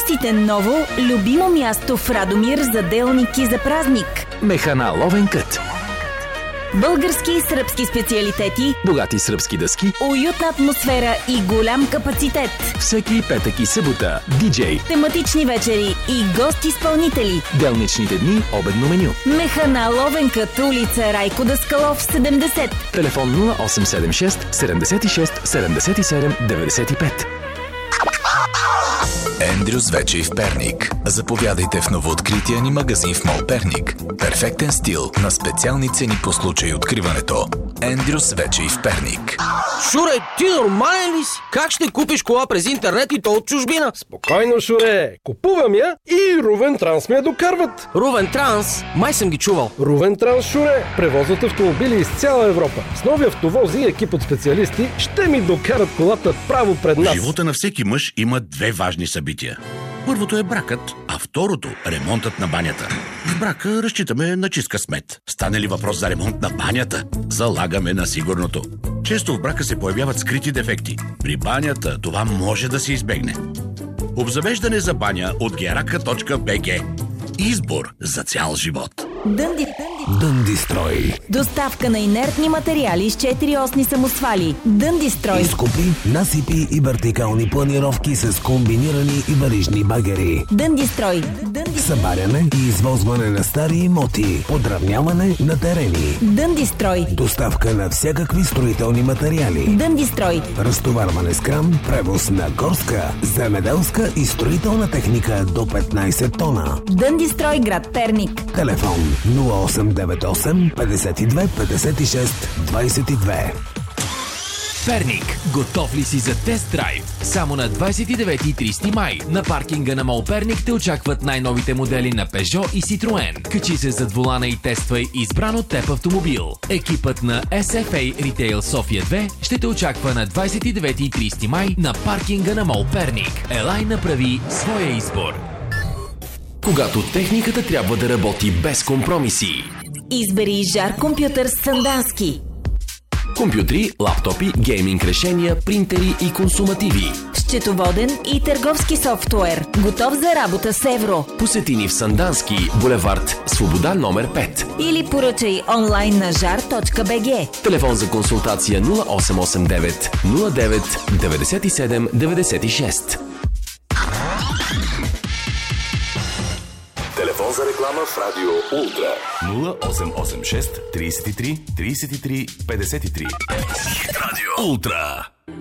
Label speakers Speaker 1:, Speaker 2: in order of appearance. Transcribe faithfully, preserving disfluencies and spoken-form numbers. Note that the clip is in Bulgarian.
Speaker 1: търсите ново, любимо място в Радомир за делник и за празник.
Speaker 2: Механа Ловен кът.
Speaker 1: Български и сръбски специалитети,
Speaker 2: богати сръбски дъски,
Speaker 1: уютна атмосфера и голям капацитет.
Speaker 2: Всеки петък и събота диджей,
Speaker 1: тематични вечери и гост-изпълнители.
Speaker 2: Делничните дни обедно меню.
Speaker 1: Механа Ловен кът, улица Райко Даскалов, седемдесет.
Speaker 2: Телефон нула осем седем шест седемдесет и шест седемдесет и седем деветдесет и пет.
Speaker 3: Ендрюс вече и в Перник. Заповядайте в новооткрития ни магазин в Мол Перник. Перфектен стил на специални цени по случай откриването. Ендрюс вече и в Перник.
Speaker 4: Шуре, ти нормален ли си? Как ще купиш кола през интернет и то от чужбина?
Speaker 5: Спокойно, Шуре. Купувам я и Рувен Транс ме я докарват.
Speaker 4: Рувен Транс? Май съм ги чувал.
Speaker 5: Рувен Транс, Шуре, превозват автомобили из цяла Европа. С нови автовози и екип от специалисти ще ми докарат колата право пред нас.
Speaker 6: В живота на всеки мъж има две важни събития. Първото е бракът, а второто – ремонтът на банята. В брака разчитаме на чист късмет. Стане ли въпрос за ремонт на банята? Залагаме на сигурното. Често в брака се появяват скрити дефекти. При банята това може да се избегне. Обзавеждане за баня от герака точка би джи. Избор за цял живот.
Speaker 1: Дънди,
Speaker 7: Дъндистрой.
Speaker 1: доставка на инертни материали с четириосни самосвали. Дъндистрой.
Speaker 7: Изкопи, насипи и вертикални планировки с комбинирани и варижни багери.
Speaker 1: Дъндистрой.
Speaker 7: Събаряне и извозване на стари имоти. Подравняване на терени.
Speaker 1: Дъндистрой.
Speaker 7: Доставка на всякакви строителни материали.
Speaker 1: Дъндистрой.
Speaker 7: Разтоварване с кран, превоз на горска, земеделска и строителна техника до петнайсет тона.
Speaker 1: Дъндистрой, град Перник.
Speaker 7: Телефон нула осем девет осем петдесет и две петдесет и шест двайсет и две.
Speaker 8: Перник, готов ли си за тест драйв? Само на двайсет и девети и трийсети май на паркинга на Мол Перник те очакват най-новите модели на Peugeot и Citroën. Качи се зад волана и тествай избран от теб автомобил. Екипът на ес еф ей Retail София две ще те очаква на двайсет и девети и трийсети май на паркинга на Мол Перник. Елай направи своя избор. Когато техниката трябва да работи без компромиси.
Speaker 1: Избери Жар компютър Сандански.
Speaker 8: Компютри, лаптопи, гейминг решения, принтери и консумативи.
Speaker 1: Счетоводен и търговски софтуер. Готов за работа с евро.
Speaker 8: Посети ни в Сандански, булевард Свобода номер пет.
Speaker 1: Или поръчай онлайн на жар точка би джи.
Speaker 8: Телефон за консултация нула осем осем девет нула девет деветдесет и седем деветдесет и шест.
Speaker 3: Телефон за реклама в Радио Ултра.
Speaker 9: нула осем осем шест трийсет и три трийсет и три петдесет и три.
Speaker 3: Радио
Speaker 9: Ултра.